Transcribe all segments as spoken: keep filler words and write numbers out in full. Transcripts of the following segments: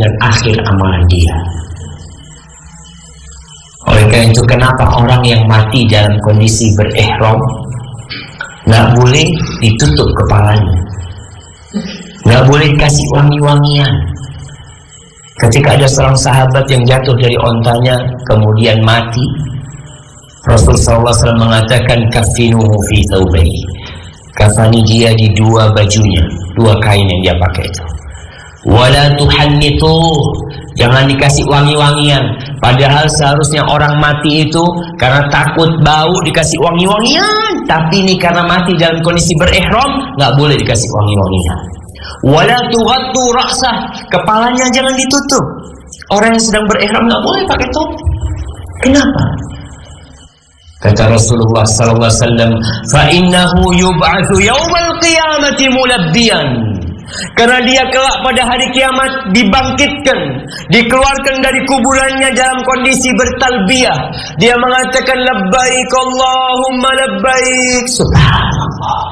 dengan akhir amalan dia. Oleh karena itu, kenapa orang yang mati dalam kondisi berihram nggak boleh ditutup kepalanya, nggak boleh dikasih wangi-wangian? Ketika ada seorang sahabat yang jatuh dari ontanya kemudian mati, Rasul sallallahu alaihi wasallam mengatakan, kafinuhu fi thawbayhi, kafani dia di dua bajunya, dua kain yang dia pakai itu. Wala tuhannitu, jangan dikasih wangi-wangian. Padahal seharusnya orang mati itu karena takut bau dikasih wangi-wangian, tapi ini karena mati dalam kondisi berihram nggak boleh dikasih wangi-wangian. Wala tughattu ra'sah, kepalanya jangan ditutup. Orang yang sedang berihram nggak boleh pakai topi. Kenapa? Kata Rasulullah sallallahu alaihi wasallam, fa innahu yub'atsu yaumal qiyamati mulabbiyan. Karena dia kelak pada hari kiamat dibangkitkan, dikeluarkan dari kuburannya dalam kondisi bertalbiyah. Dia mengatakan labbaik Allahumma labbaik, subhanallah.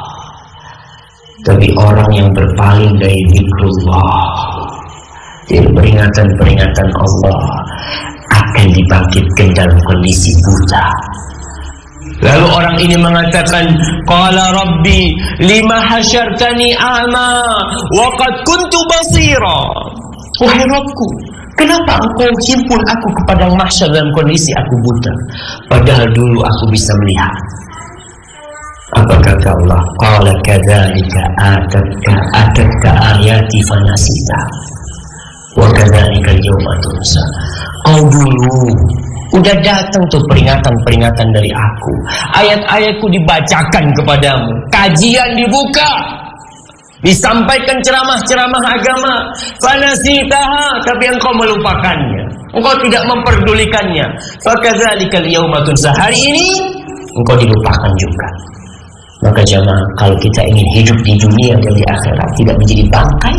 Tapi orang yang berpaling dari zikrullah, dari peringatan-peringatan Allah, akan dibangkitkan dalam kondisi buta. Lalu orang ini mengatakan, qala rabbi lima hasyartani a'ma wa qad kuntu basira. Wahai Rabbku, kenapa engkau himpun aku ke padang mahsyar dalam kondisi aku buta, padahal dulu aku bisa melihat? Apa kata Allah? Qala kadzalika atatka atatka ayati fanasita wa kadzalika al-yawma tunsa. Kau dulu udah datang tuh peringatan-peringatan dari aku, ayat-ayatku dibacakan kepadamu, kajian dibuka, disampaikan ceramah-ceramah agama, fanasitaha, tapi engkau melupakannya, engkau tidak memperdulikannya. Fakadzalikal yauma tunsa, hari ini engkau dilupakan juga. Maka jamaah, kalau kita ingin hidup di dunia dan di akhirat tidak menjadi bangkai,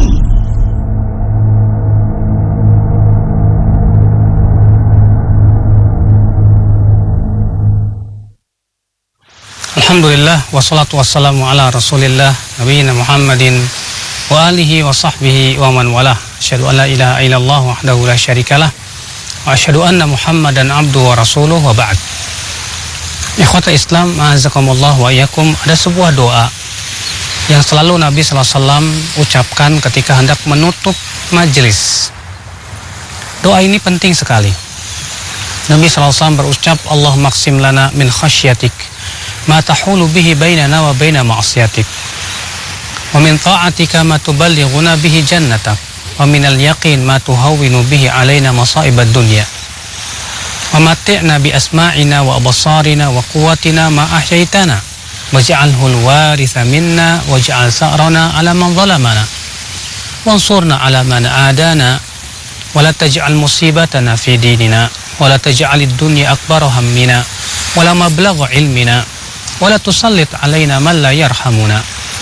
Alhamdulillah, wassalatu wassalamu ala rasulillah nabiyina Muhammadin wa alihi wa sahbihi wa man walah. Asyhadu an la ilaha illallah wahdahu la syarikalah wa asyhadu anna Muhammadan abduhu wa rasuluh, wa ba'd. Ikhwata Islam, ma'azakumullah wa iyyakum, ada sebuah doa yang selalu Nabi sallallahu alaihi wasallam ucapkan ketika hendak menutup majelis. Doa ini penting sekali. Nabi sallallahu alaihi wasallam berucap, Allahumma qsim lana min khasyatik ma tahulu bihi bainana wa baina ma'asiyatik, wa min ta'atika ma tuballighuna bihi jannatak, wa minal yaqin ma tuhawwinu bihi alaina masa'ibad dunya, wa matti'na bi asma'ina wa absarina wa quwwatina ma ahyaitana, waj'alhu al-waritha minna waj'al sa'rana 'ala man zalamana wansurna 'ala man adana wa la taj'al musibatana fi dinina wa la taj'alid dunya akbara hammina wa la mablagha ilmina wala tusallit alaina man la yarhamuna.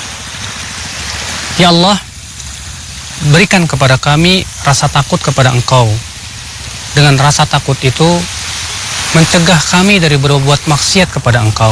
Ya Allah, berikan kepada kami rasa takut kepada Engkau. Dengan rasa takut itu mencegah kami dari berbuat maksiat kepada Engkau,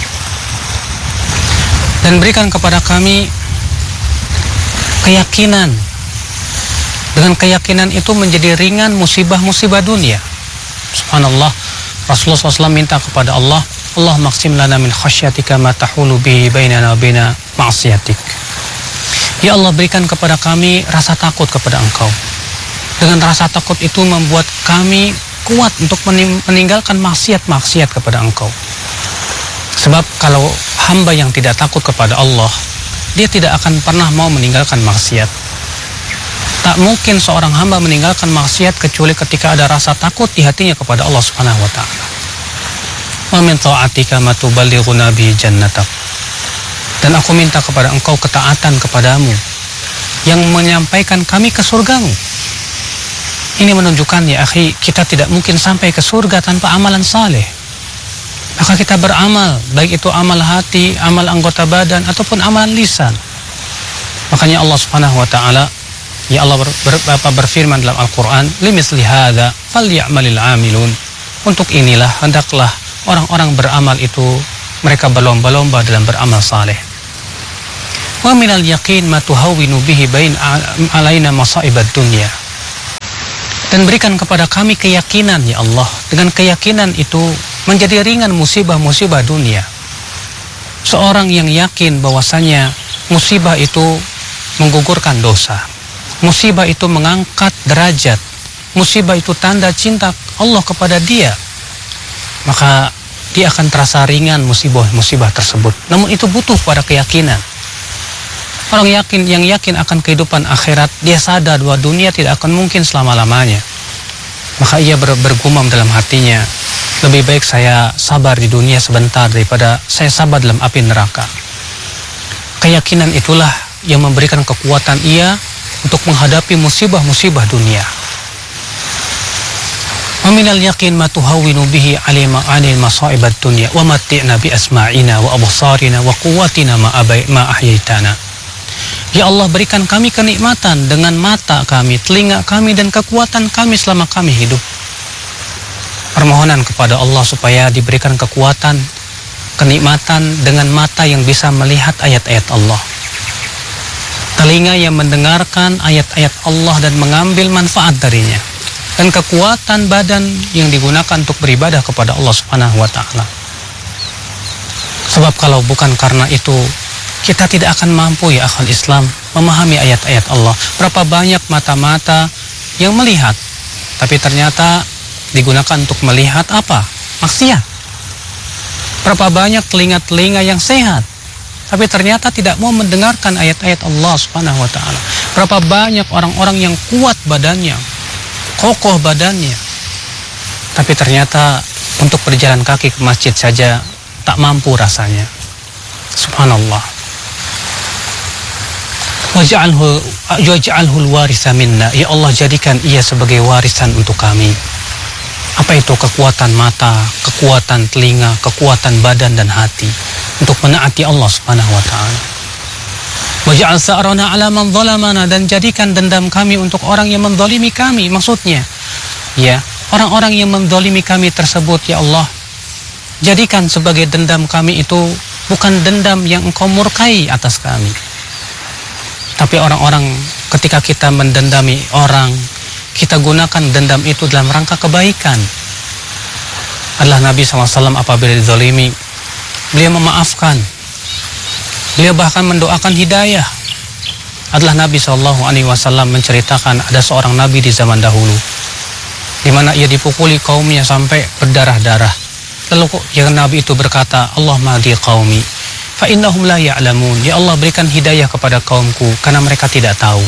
dan berikan kepada kami keyakinan. Dengan keyakinan itu menjadi ringan musibah-musibah dunia. Subhanallah, Rasulullah shallallahu alaihi wasallam minta kepada Allah, Allahumma qsim lana min khasyatika ma tahulu bihi bainana wa baina ma'asiyatik. Ya Allah, berikan kepada kami rasa takut kepada Engkau. Dengan rasa takut itu membuat kami kuat untuk meninggalkan maksiat-maksiat kepada Engkau. Sebab kalau hamba yang tidak takut kepada Allah, dia tidak akan pernah mau meninggalkan maksiat. Tak mungkin seorang hamba meninggalkan maksiat kecuali ketika ada rasa takut di hatinya kepada Allah Subhanahu wa taala. Wa min ta'atika ma tuballighuna bihi jannatak. Dan aku minta kepada Engkau ketaatan kepadamu yang menyampaikan kami ke surgamu. Ini menunjukkan, ya akhi, kita tidak mungkin sampai ke surga tanpa amalan saleh. Maka kita beramal, baik itu amal hati, amal anggota badan, ataupun amalan lisan. Makanya Allah Subhanahu wa taala, ya Allah ber, ber, berfirman dalam Al-Quran, limisli hadza falyamalil amilun. Untuk inilah hendaklah orang-orang beramal itu mereka berlomba-lomba dalam beramal saleh. Wa minal yaqin ma tuhawwinu bihi bain alaina masaibad dunya. Dan berikan kepada kami keyakinan ya Allah. Dengan keyakinan itu menjadi ringan musibah-musibah dunia. Seorang yang yakin bahwasanya musibah itu menggugurkan dosa. Musibah itu mengangkat derajat. Musibah itu tanda cinta Allah kepada dia. Maka dia akan terasa ringan musibah-musibah tersebut. Namun itu butuh pada keyakinan. Orang yakin yang yakin akan kehidupan akhirat, dia sadar bahwa dunia tidak akan mungkin selama-lamanya. Maka ia ber bergumam dalam hatinya, lebih baik saya sabar di dunia sebentar daripada saya sabar dalam api neraka. Keyakinan itulah yang memberikan kekuatan ia untuk menghadapi musibah-musibah dunia. Wa minal yaqin ma tuhawwinu bihi 'alima 'anil masa'ibad dunya wa matti'na bi asma'ina wa absarina wa quwwatina ma abai ma ahyaitana. Ya Allah, berikan kami kenikmatan dengan mata kami, telinga kami, dan kekuatan kami selama kami hidup. Permohonan kepada Allah supaya diberikan kekuatan, kenikmatan dengan mata yang bisa melihat ayat-ayat Allah, telinga yang mendengarkan ayat-ayat Allah dan mengambil manfaat darinya, dan kekuatan badan yang digunakan untuk beribadah kepada Allah Subhanahu wa Ta'ala. Sebab kalau bukan karena itu, kita tidak akan mampu ya akhal Islam memahami ayat-ayat Allah. Berapa banyak mata-mata yang melihat, tapi ternyata digunakan untuk melihat apa? Maksiat. Berapa banyak telinga-telinga yang sehat, tapi ternyata tidak mau mendengarkan ayat-ayat Allah Subhanahu wa Ta'ala. Berapa banyak orang-orang yang kuat badannya, kokoh badannya, tapi ternyata untuk berjalan kaki ke masjid saja tak mampu rasanya. Subhanallah. Waj'alhu waj'alhul waritha minna. Ya Allah, jadikan ia sebagai warisan untuk kami. Apa itu? Kekuatan mata, kekuatan telinga, kekuatan badan dan hati untuk menaati Allah Subhanahu wa Ta'ala. Waj'al sa'rana 'ala man zalamana, dan jadikan dendam kami untuk orang yang menzalimi kami. Maksudnya, ya, orang-orang yang menzalimi kami tersebut ya Allah, jadikan sebagai dendam kami itu bukan dendam yang Engkau murkai atas kami, tapi orang-orang ketika kita mendendami orang, kita gunakan dendam itu dalam rangka kebaikan. Adalah Nabi shallallahu alaihi wasallam apabila dizalimi, beliau memaafkan, beliau bahkan mendoakan hidayah. Adalah Nabi shallallahu alaihi wasallam menceritakan ada seorang Nabi di zaman dahulu, di mana ia dipukuli kaumnya sampai berdarah-darah. Lalu yang Nabi itu berkata, Allahumma hdi qaumi fa innahum la ya'lamun. Ya Allah, berikan hidayah kepada kaumku karena mereka tidak tahu.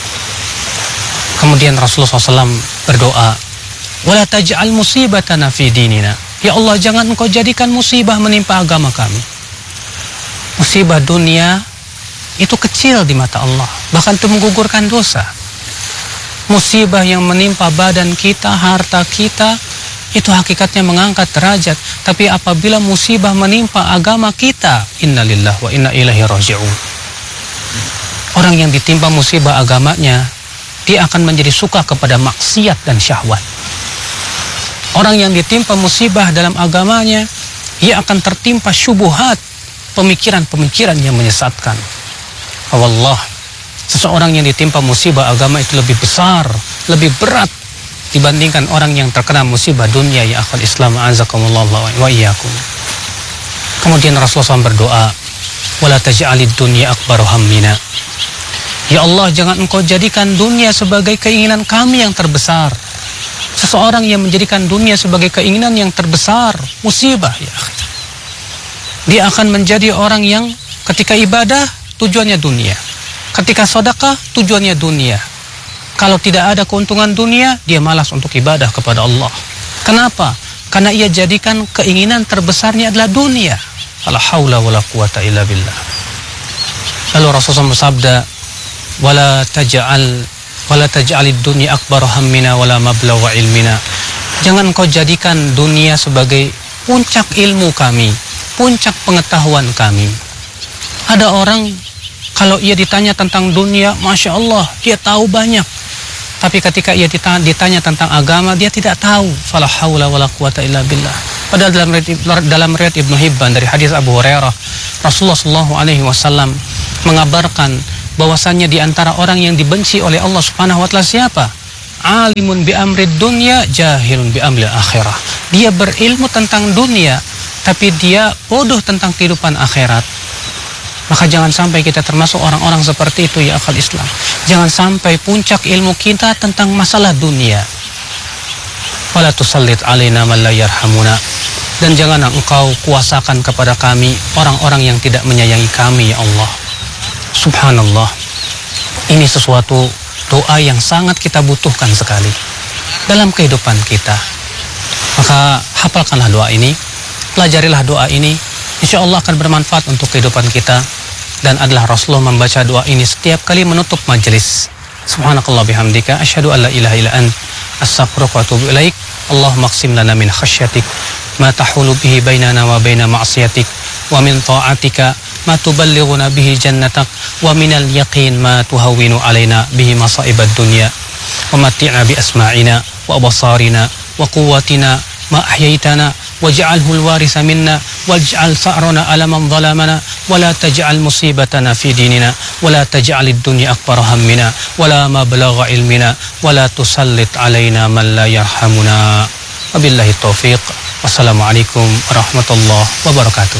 Kemudian Rasulullah shallallahu alaihi wasallam berdoa, wala taj'al musibatana fi dinina. Ya Allah, jangan Engkau jadikan musibah menimpa agama kami. Musibah dunia itu kecil di mata Allah, bahkan itu menggugurkan dosa. Musibah yang menimpa badan kita, harta kita, itu hakikatnya mengangkat derajat. Tapi apabila musibah menimpa agama kita, innalillahi wa inna ilaihi raji'un. Orang yang ditimpa musibah agamanya, dia akan menjadi suka kepada maksiat dan syahwat. Orang yang ditimpa musibah dalam agamanya, ia akan tertimpa syubuhat, pemikiran-pemikiran yang menyesatkan. Wallah, seseorang yang ditimpa musibah agama itu lebih besar, lebih berat dibandingkan orang yang terkena musibah dunia ya akhal Islam, azakumullah wa iyyakum. Kemudian Rasulullah shallallahu alaihi wasallam berdoa, wala taj'alid dunya akbaru hammina. Ya Allah, jangan Engkau jadikan dunia sebagai keinginan kami yang terbesar. Seseorang yang menjadikan dunia sebagai keinginan yang terbesar, musibah ya akhir. Dia akan menjadi orang yang ketika ibadah tujuannya dunia, ketika sedekah tujuannya dunia. Kalau tidak ada keuntungan dunia, dia malas untuk ibadah kepada Allah. Kenapa? Karena ia jadikan keinginan terbesarnya adalah dunia. La haula wala quwata illa billah. Lalu Rasulullah bersabda, wala taj'al wala taj'alid dunya akbar hammina wala mablagha ilmina. Jangan kau jadikan dunia sebagai puncak ilmu kami, puncak pengetahuan kami. Ada orang kalau ia ditanya tentang dunia, masya Allah, dia tahu banyak. Tapi ketika ia ditanya tentang agama, dia tidak tahu. Fala haula wala quwata illa billah. Padahal dalam dalam riwayat Ibnu Hibban dari hadis Abu Hurairah, Rasulullah shallallahu alaihi wasallam mengabarkan bahwasannya di antara orang yang dibenci oleh Allah Subhanahu wa taala siapa? alimun bi amrid dunya jahilun bi amril akhirah. Dia berilmu tentang dunia, tapi dia bodoh tentang kehidupan akhirat. Maka jangan sampai kita termasuk orang-orang seperti itu ya akal Islam. Jangan sampai puncak ilmu kita tentang masalah dunia. Wala tusallit alaina man la yarhamuna. Dan janganlah engkau kuasakan kepada kami orang-orang yang tidak menyayangi kami ya Allah. Subhanallah. Ini sesuatu doa yang sangat kita butuhkan sekali dalam kehidupan kita. Maka hafalkanlah doa ini, pelajarilah doa ini, insya Allah akan bermanfaat untuk kehidupan kita. Dan adalah Rasulullah membaca doa ini setiap kali menutup majelis. Subhanakallah bihamdika asyhadu an la ilaha illa ant astaghfiruka wa atubu ilaik. Allahumma qsim lana min khasyatik ma tahulu bihi bainana wa baina ma'siyatik, wa min ta'atika ma tuballighuna bihi jannatak, wa minal yaqin ma tuhawwinu alaina bihi masa'ibad dunya, wa matti'na bi asma'ina wa absarina wa quwwatina ma ahyaitana waj'alhu al-warisa minna waj'al sa'rana ala man zalamana wa la taj'al musibatana fi dinina wa la taj'al ad-dunya akbar hammina wa la mablagha ilmina wa la tusallit alaina man la yarhamuna. Wabillahi taufiq. Wassalamualaikum warahmatullahi wabarakatuh.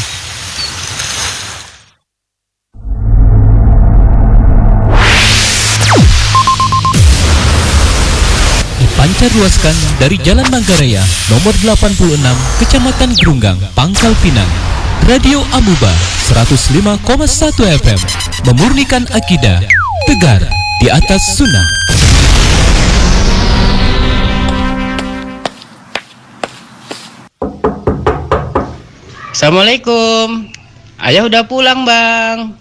Dipancarluaskan dari Jalan Manggaraya nomor delapan puluh enam, Kecamatan Gerunggang, Pangkal Pinang. Radio Amuba seratus lima koma satu F M, memurnikan akidah, tegar di atas sunnah. Assalamualaikum. Ayah udah pulang, Bang.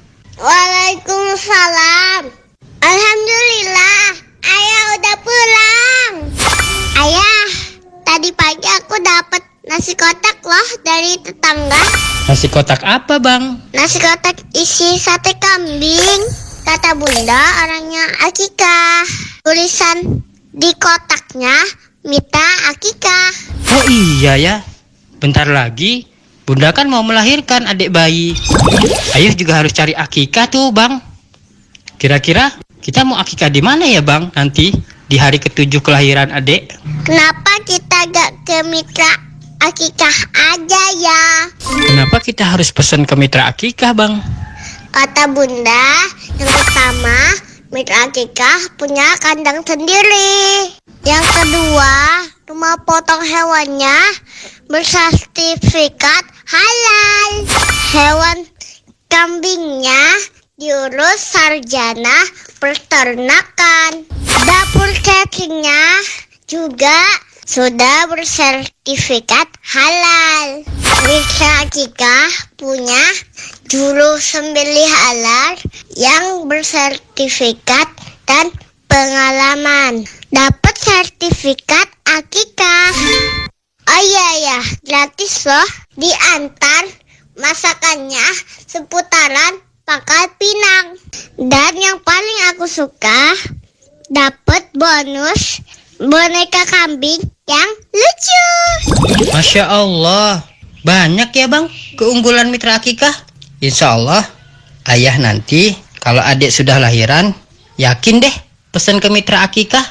Waalaikumsalam. Alhamdulillah, Ayah udah pulang. Ayah, tadi pagi aku dapat nasi kotak loh dari tetangga. Nasi kotak apa, Bang? Nasi kotak isi sate kambing. Kata Bunda, orangnya akikah. Tulisan di kotaknya, Mita akikah. Oh iya ya. Bentar lagi Bunda kan mau melahirkan adik bayi. Ayah juga harus cari akikah tuh, Bang. Kira-kira kita mau akikah di mana ya, Bang? Nanti di hari ketujuh kelahiran adik. Kenapa kita gak ke mitra akikah aja ya? Kenapa kita harus pesan ke mitra akikah, Bang? Kata Bunda, yang pertama, mitra akikah punya kandang sendiri. Yang kedua, rumah potong hewannya bersertifikat halal. Hewan kambingnya diurus sarjana peternakan. Dapur cateringnya juga sudah bersertifikat halal. Mitra akikah punya juru sembelih halal yang bersertifikat dan pengalaman. Dapat sertifikat akikah. Oh iya ya, gratis loh. Diantar masakannya seputaran Pangkal Pinang. Dan yang paling aku suka, dapat bonus boneka kambing yang lucu. Masya Allah, banyak ya, Bang keunggulan mitra akikah. Insya Allah ayah nanti kalau adik sudah lahiran, yakin deh pesan ke mitra akikah.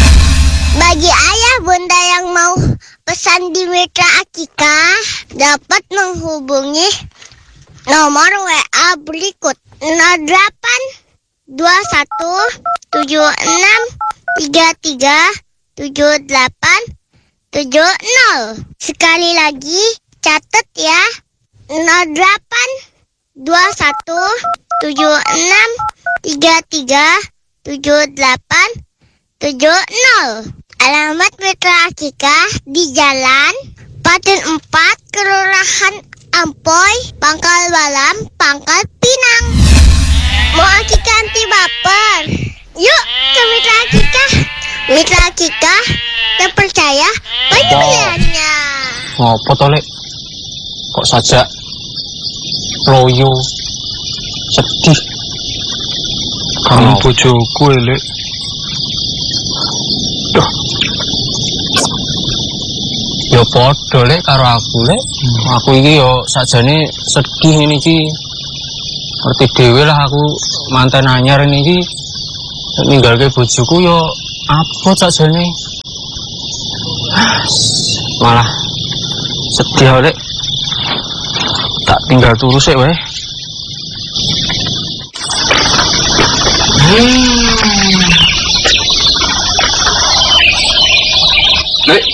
Bagi ayah bunda yang mau pesan di mitra akikah, dapat menghubungi nomor W A berikut nol delapan dua satu tujuh enam tiga tiga tujuh delapan tujuh nol. Sekali lagi catat ya, nol delapan dua satu tujuh enam tiga tiga tujuh delapan tujuh nol. Alamat mitra akikah di Jalan Paten empat, Kelurahan Ampoy, Pangkal Balam, Pangkal Pinang. Mau akikah anti baper? Yuk ke mitra akikah. Mitra akikah terpercaya banyak pilihannya. Ngopo to, Lek? Kok saja loyo, sedih. Kamu bojoku, Lek. Duh. Ya padha, Lek, karo aku, Lek. Hmm. Aku iki yo sakjane sedih ngene iki. Ngerti dhewe lah aku manten anyar niki ninggalke bojoku yo apa sakjane? Malah sedih oleh tak tinggal turu sik wae. Hmm. Lek.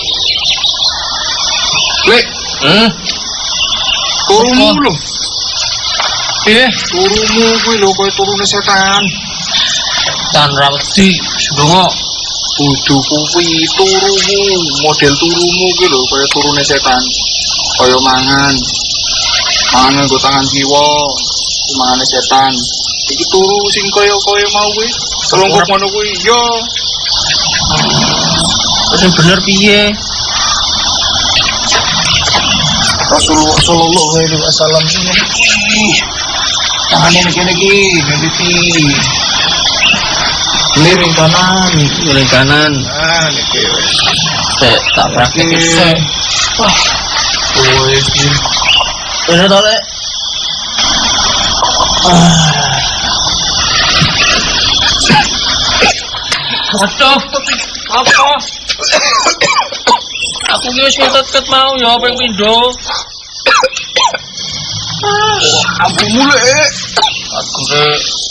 Lek. Hmm. Turumu lho. Eh, turumu kuwi lho koyo turune setan. Tan ra wedi, ndonga. Kudu kuwi turumu, model turumu kuwi lho koyo turune setan. Koyo mangan. Mangan nggo tangan kiwa, mangane setan. Iki turu sing kaya-kaya mau kuwi. Selongkok ngono kuwi yo. Sing bener piye? Rasulullah sallallahu alaihi wasallam iki. Tangane kene iki, iki. Miring kanan, miring kanan. Ah, niki wis. Sek tak praktek sek. Wah. Oh, iki. Bener to, Lek? Ah. Aduh, apa? Aku ki wis ngetet mau ya ping pindho. Aku mulai. Aku ke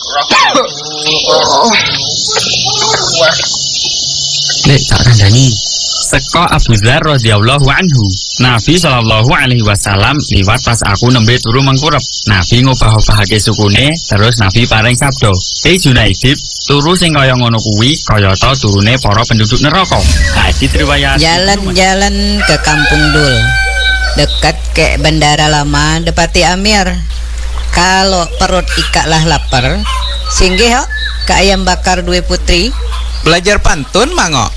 Lek tak kandhani. Seko Abu Dzar radhiyallahu anhu. Nabi sallallahu alaihi wasallam liwat pas aku nembe turu mengkurep. Nabi ngobah-obahake sukune, terus Nabi paring sabda, "Eh Junaidib, turu sing kaya ngono kuwi kayata turune para penduduk neraka." Hadits riwayat. Jalan-jalan ke Kampung Dul, dekat ke Bandara Lama Depati Amir. Kalau perut ikaklah lapar, singgih ho ke ayam bakar Due Putri. Belajar pantun mangok.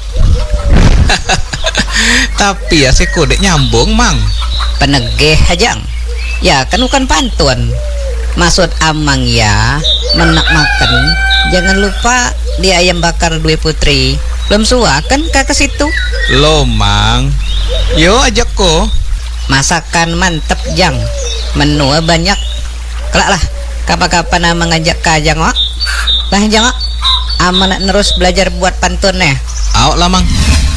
Tapi ya si kodek nyambung mang. Penegeh hajang. Ya kan bukan pantun. Maksud amang ya, menak makan. Jangan lupa di ayam bakar Due Putri. Belum suah kan ke situ? Lo mang. Yo ajak ko. Masakan mantep jang. Menu banyak. Kelak lah. Kapan-kapan amang ngajak ke ajang wak. Lah jang wak. Amang nak terus belajar buat pantun ya. Awak lah mang.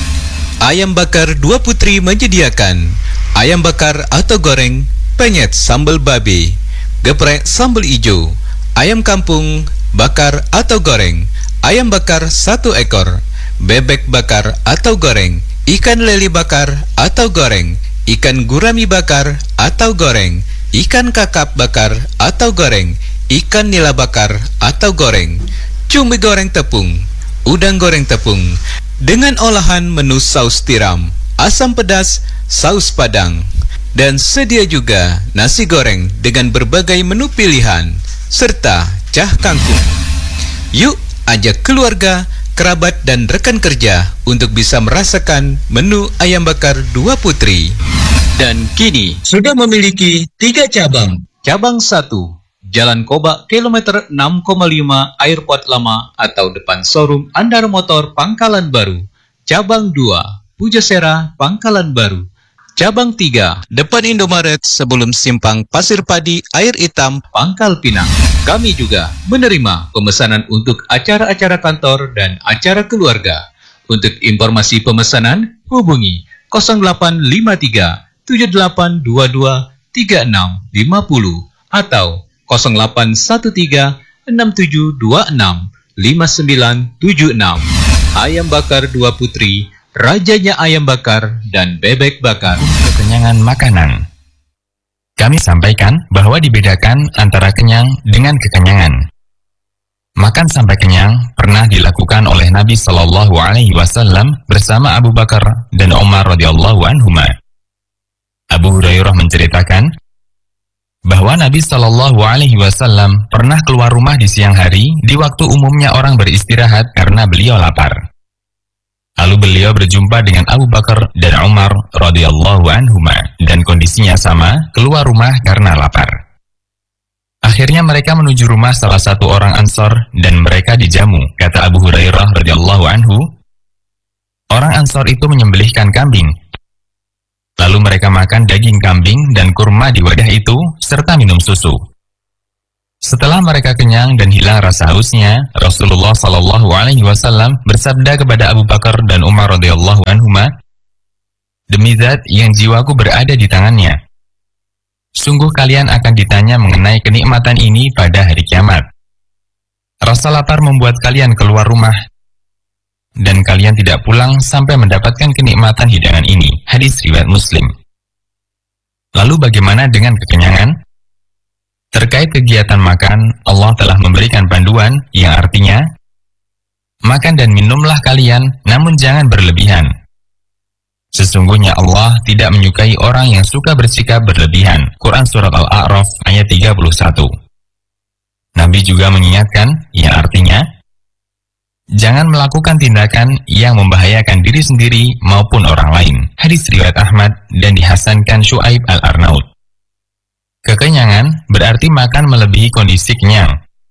Ayam bakar Dua Putri menyediakan ayam bakar atau goreng, penyet sambal babi, geprek sambal ijo, ayam kampung bakar atau goreng, ayam bakar satu ekor, bebek bakar atau goreng, ikan lele bakar atau goreng, ikan gurami bakar atau goreng, ikan kakap bakar atau goreng, ikan nila bakar atau goreng, cumi goreng tepung, udang goreng tepung, dengan olahan menu saus tiram, asam pedas, saus padang, dan sedia juga nasi goreng dengan berbagai menu pilihan, serta cah kangkung. Yuk ajak keluarga, kerabat, dan rekan kerja untuk bisa merasakan menu ayam bakar Dua Putri. Dan kini sudah memiliki tiga cabang. Cabang satu, Jalan Kobak kilometer enam koma lima Airport Lama atau depan showroom Andar Motor Pangkalan Baru. Cabang dua, Pujasera Pangkalan Baru. Cabang tiga, depan Indomaret sebelum simpang Pasir Padi Air Hitam Pangkal Pinang. Kami juga menerima pemesanan untuk acara-acara kantor dan acara keluarga. Untuk informasi pemesanan hubungi nol delapan lima tiga tujuh delapan dua dua tiga enam lima nol atau nol delapan satu tiga enam tujuh dua enam lima sembilan tujuh enam. Ayam bakar Dua Putri, rajanya ayam bakar dan bebek bakar. Kekenyangan makanan. Kami sampaikan bahwa dibedakan antara kenyang dengan kekenyangan. Makan sampai kenyang pernah dilakukan oleh Nabi Shallallahu Alaihi Wasallam bersama Abu Bakar dan Umar radhiyallahu anhuma. Abu Hurairah menceritakan bahwa Nabi Shallallahu Alaihi Wasallam pernah keluar rumah di siang hari di waktu umumnya orang beristirahat karena beliau lapar. Lalu beliau berjumpa dengan Abu Bakar dan Umar radhiyallahu anhuma dan kondisinya sama, keluar rumah karena lapar. Akhirnya mereka menuju rumah salah satu orang Ansor dan mereka dijamu. Kata Abu Hurairah radhiyallahu anhu, orang Ansor itu menyembelihkan kambing. Lalu mereka makan daging kambing dan kurma di wadah itu serta minum susu. Setelah mereka kenyang dan hilang rasa hausnya, Rasulullah Shallallahu Alaihi Wasallam bersabda kepada Abu Bakar dan Umar radhiyallahu anhuma, "Demi Zat yang jiwaku berada di tangannya, sungguh kalian akan ditanya mengenai kenikmatan ini pada hari kiamat. Rasa lapar membuat kalian keluar rumah, dan kalian tidak pulang sampai mendapatkan kenikmatan hidangan ini." Hadis riwayat Muslim. Lalu bagaimana dengan kekenyangan? Terkait kegiatan makan, Allah telah memberikan panduan yang artinya, makan dan minumlah kalian, namun jangan berlebihan. Sesungguhnya Allah tidak menyukai orang yang suka bersikap berlebihan. Quran Surat Al-A'raf ayat tiga puluh satu. Nabi juga mengingatkan, yang artinya, jangan melakukan tindakan yang membahayakan diri sendiri maupun orang lain. Hadis riwayat Ahmad dan dihasankan Syuaib Al-Arnaud. Kekenyangan berarti makan melebihi kondisi kenyang.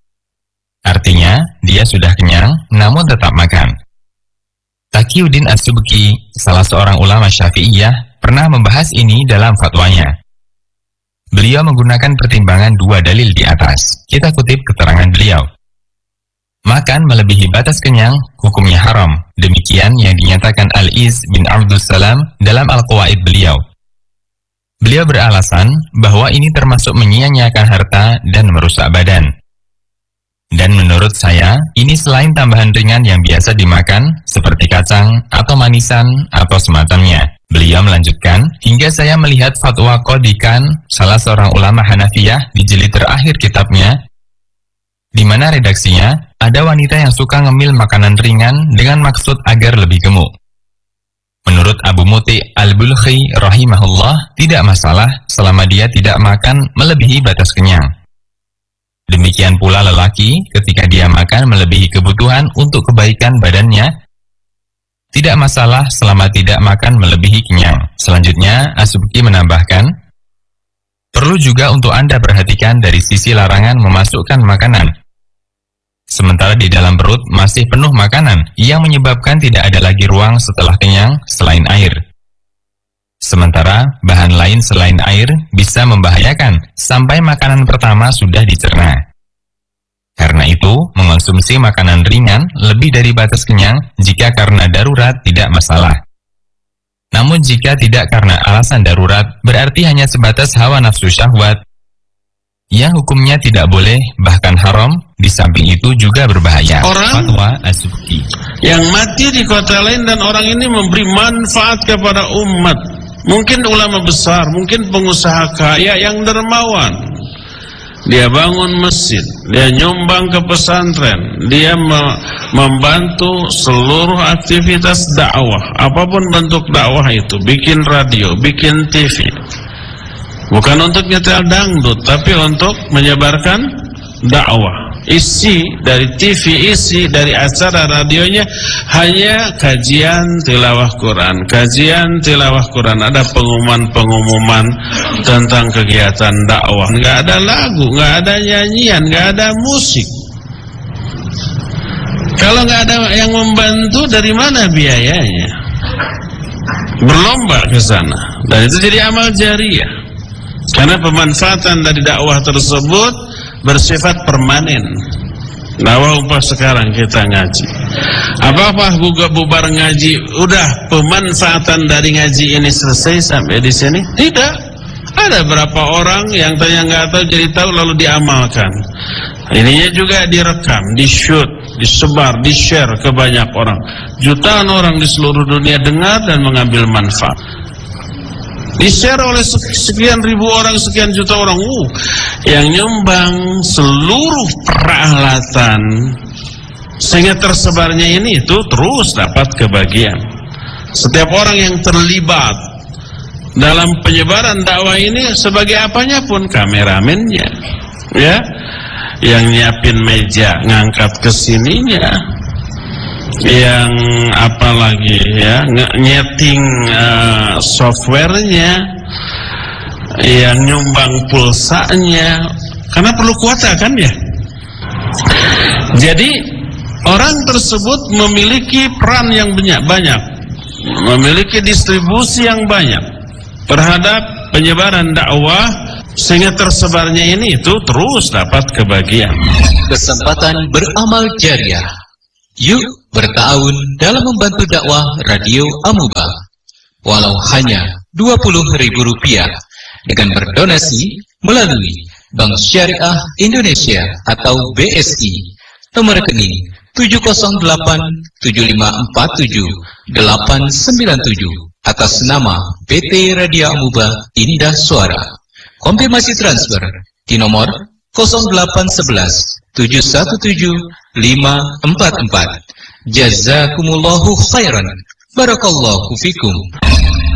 Artinya, dia sudah kenyang namun tetap makan. Taqiyuddin As-Subki, salah seorang ulama Syafi'iyah, pernah membahas ini dalam fatwanya. Beliau menggunakan pertimbangan dua dalil di atas. Kita kutip keterangan beliau. Makan melebihi batas kenyang, hukumnya haram. Demikian yang dinyatakan Al-Iz bin Abdus Salam dalam Al-Qawaid beliau. Beliau beralasan bahwa ini termasuk menyia-nyiakan harta dan merusak badan. Dan menurut saya, ini selain tambahan ringan yang biasa dimakan, seperti kacang atau manisan atau semacamnya. Beliau melanjutkan, hingga saya melihat fatwa Qadikan, salah seorang ulama Hanafiyah, di jilid terakhir kitabnya, di mana redaksinya, ada wanita yang suka ngemil makanan ringan dengan maksud agar lebih gemuk. Menurut Abu Muti Al-Bulkhi rahimahullah, tidak masalah selama dia tidak makan melebihi batas kenyang. Demikian pula lelaki ketika dia makan melebihi kebutuhan untuk kebaikan badannya, tidak masalah selama tidak makan melebihi kenyang. Selanjutnya, As-Subki menambahkan, perlu juga untuk Anda perhatikan dari sisi larangan memasukkan makanan, sementara di dalam perut masih penuh makanan yang menyebabkan tidak ada lagi ruang setelah kenyang selain air. Sementara bahan lain selain air bisa membahayakan sampai makanan pertama sudah dicerna. Karena itu, mengonsumsi makanan ringan lebih dari batas kenyang jika karena darurat tidak masalah. Namun jika tidak karena alasan darurat, berarti hanya sebatas hawa nafsu syahwat, yang hukumnya tidak boleh, bahkan haram, di samping itu juga berbahaya. Orang Fatwa As-Subki. Yang mati di kota lain dan orang ini memberi manfaat kepada umat. Mungkin ulama besar, mungkin pengusaha kaya yang dermawan. Dia bangun masjid, dia nyumbang ke pesantren, dia me membantu seluruh aktivitas dakwah, apapun bentuk dakwah itu, bikin radio, bikin T V. Bukan untuk nyetel dangdut, tapi untuk menyebarkan dakwah. Isi dari T V, isi dari acara radionya hanya kajian tilawah Quran. Kajian tilawah Quran, ada pengumuman-pengumuman tentang kegiatan dakwah. Nggak ada lagu, nggak ada nyanyian, nggak ada musik. Kalau nggak ada yang membantu, dari mana biayanya? Berlomba ke sana, dan itu jadi amal jariah. Karena pemanfaatan dari dakwah tersebut bersifat permanen. Dakwah umpah sekarang kita ngaji. Apa-apa bubar ngaji, udah pemanfaatan dari ngaji ini selesai sampai di sini? Tidak. Ada berapa orang yang tanya nggak tahu jadi tahu lalu diamalkan. Ininya juga direkam, di-shoot, disebar, di-share ke banyak orang. Jutaan orang di seluruh dunia dengar dan mengambil manfaat. Di-share oleh sekian ribu orang, sekian juta orang. Uh, yang nyumbang seluruh peralatan sehingga tersebarnya ini itu terus dapat kebagian. Setiap orang yang terlibat dalam penyebaran dakwah ini sebagai apanya pun, kameramennya, ya, yang nyiapin meja, ngangkat kesininya, yang apa lagi ya, nyeting uh, softwarenya, yang nyumbang pulsanya, karena perlu kuota kan ya. Jadi orang tersebut memiliki peran yang banyak, banyak, memiliki distribusi yang banyak terhadap penyebaran dakwah Sehingga tersebarnya ini itu terus dapat kebahagiaan. Kesempatan beramal jariah. Yuk bertahun dalam membantu dakwah Radio Amuba. Walau hanya dua puluh ribu rupiah dengan berdonasi melalui Bank Syariah Indonesia atau B S I, nomor rekening tujuh nol delapan tujuh lima empat tujuh delapan sembilan tujuh atas nama P T Radio Amuba Indah Suara. Konfirmasi transfer di nomor nol delapan satu satu tujuh satu tujuh lima empat empat. Jazakumullahu khairan. Barakallahu fikum.